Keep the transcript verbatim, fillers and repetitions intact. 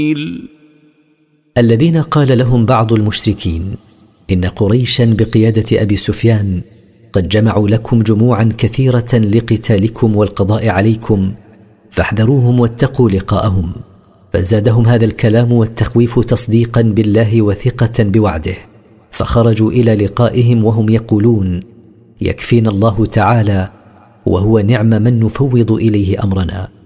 الذين قال لهم بعض المشركين إن قريشا بقيادة أبي سفيان قد جمعوا لكم جموعا كثيرة لقتالكم والقضاء عليكم فاحذروهم واتقوا لقاءهم، فزادهم هذا الكلام والتخويف تصديقا بالله وثقة بوعده، فخرجوا إلى لقائهم وهم يقولون: يكفينا الله تعالى وهو نعم من نفوض إليه أمرنا.